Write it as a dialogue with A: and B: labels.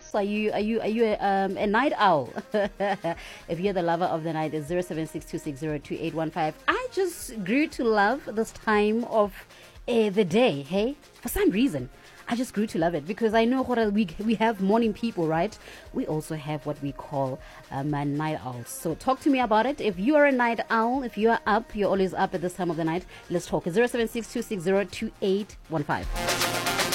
A: Are you a night owl? If you're the lover of the night, it's 0762602815. I just grew to love this time of the day. Hey, for some reason. I just grew to love it because I know what we have morning people, right? We also have what we call night owls. So talk to me about it. If you are a night owl, if you are up, you're always up at this time of the night, let's talk. It's 0762602815.